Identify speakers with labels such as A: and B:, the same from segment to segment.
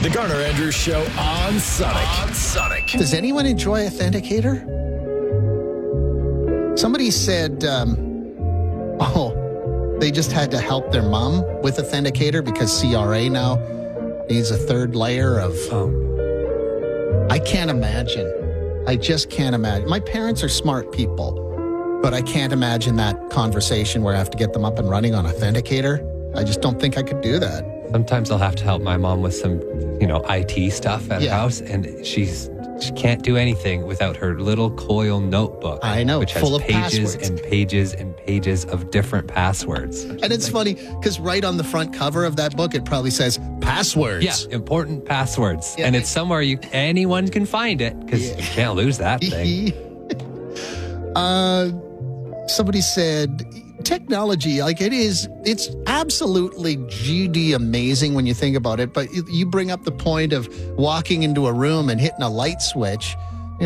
A: The Garner Andrews Show on Sonic.
B: Does anyone enjoy Authenticator? Somebody said, they just had to help their mom with Authenticator because CRA now needs a third layer of... I can't imagine. I just can't imagine. My parents are smart people, but I can't imagine that conversation where I have to get them up and running on Authenticator. I just don't think I could do that.
C: Sometimes I'll have to help my mom with some, IT stuff at the house, and she can't do anything without her little coil notebook.
B: I know,
C: which
B: full
C: has
B: of
C: pages
B: passwords.
C: and pages and pages of different passwords.
B: And it's funny because right on the front cover of that book, it probably says passwords.
C: Yeah, important passwords.
B: Yeah.
C: And it's somewhere anyone can find it because you can't lose that thing.
B: Somebody said technology, it's absolutely GD amazing when you think about it. But you bring up the point of walking into a room and hitting a light switch.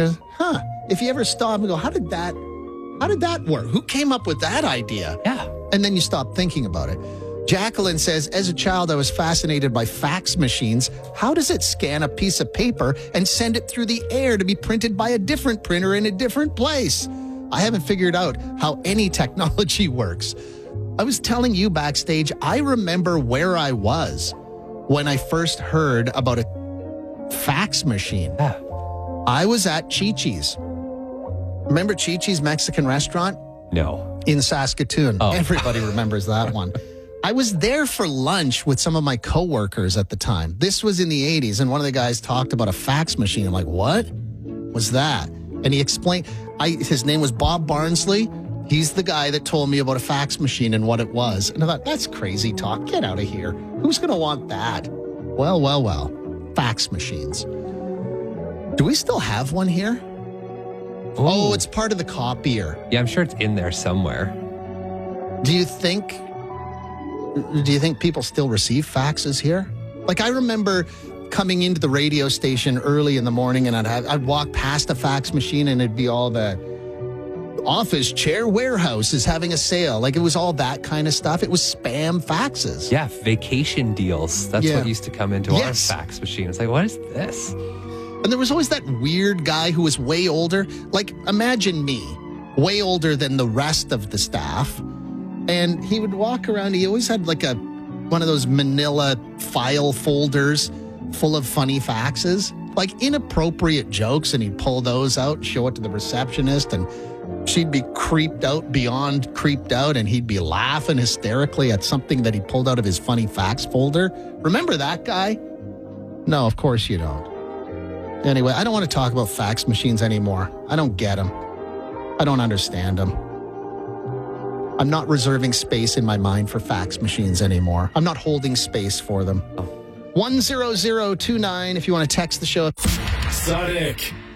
B: If you ever stop and go, how did that work? Who came up with that idea?
C: Yeah.
B: And then you stop thinking about it. Jacqueline says, as a child, I was fascinated by fax machines. How does it scan a piece of paper and send it through the air to be printed by a different printer in a different place? I haven't figured out how any technology works. I was telling you backstage, I remember where I was when I first heard about a fax machine.
C: Yeah.
B: I was at Chi-Chi's. Remember Chi-Chi's Mexican restaurant?
C: No.
B: In Saskatoon.
C: Oh.
B: Everybody remembers that one. I was there for lunch with some of my coworkers at the time. This was in the 80s, and one of the guys talked about a fax machine. I'm like, what was that? And he explained, his name was Bob Barnsley. He's the guy that told me about a fax machine and what it was. And I thought, that's crazy talk. Get out of here. Who's going to want that? Well. Fax machines. Do we still have one here?
C: Ooh.
B: Oh, it's part of the copier.
C: Yeah, I'm sure it's in there somewhere.
B: Do you think people still receive faxes here? Like, I remember coming into the radio station early in the morning and I'd walk past a fax machine and it'd be all the office chair warehouse is having a sale. Like, it was all that kind of stuff. It was spam faxes.
C: Yeah, vacation deals. That's what used to come into our fax machine. It's like, what is this?
B: And there was always that weird guy who was way older. Like, imagine me, way older than the rest of the staff. And he would walk around. He always had like one of those manila file folders full of funny faxes, like inappropriate jokes. And he'd pull those out, show it to the receptionist, and she'd be creeped out beyond creeped out. And he'd be laughing hysterically at something that he pulled out of his funny fax folder. Remember that guy? No, of course you don't. Anyway, I don't want to talk about fax machines anymore. I don't get them. I don't understand them. I'm not reserving space in my mind for fax machines anymore. I'm not holding space for them. 10029 if you want to text the show.
A: Sonic.